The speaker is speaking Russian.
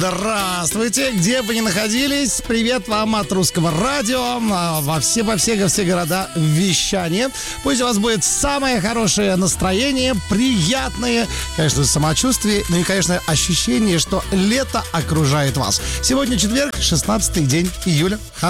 Здравствуйте, где бы ни находились, привет вам от Русского радио во все города вещания. Пусть у вас будет самое хорошее настроение, приятное, конечно, самочувствие, ну и, конечно, ощущение, что лето окружает вас. Сегодня четверг, 16-й день июля.